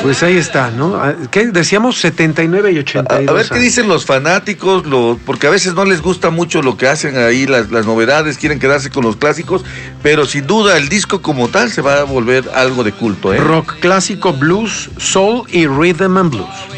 Pues ahí está, ¿no? ¿Qué decíamos? 79 y 82. A ver qué dicen los fanáticos, porque a veces no les gusta mucho lo que hacen ahí, las novedades, quieren quedarse con los clásicos, pero sin duda el disco como tal se va a volver algo de culto, ¿eh? Rock clásico, blues, soul y rhythm and blues.